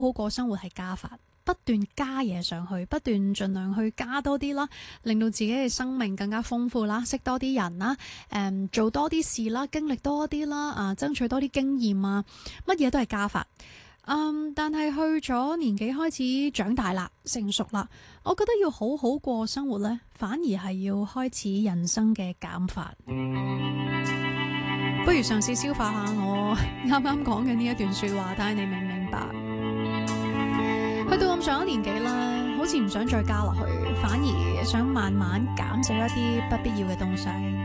好過生活係加法，不斷加嘢上去，不斷盡量去加多啲啦，令到自己嘅生命更加豐富啦，識多啲人啦，做多啲事啦，經歷多啲啦，爭取多啲經驗啊，乜嘢都係加法。但係去咗年紀開始長大啦，成熟啦，我覺得要好好過生活呢，反而係要開始人生嘅減法。不如嘗試消化下我啱啱講嘅呢一段說話，睇下你明唔明白？去到咁上一年紀啦，好似唔想再加落去，反而想慢慢減少一啲不必要嘅東西。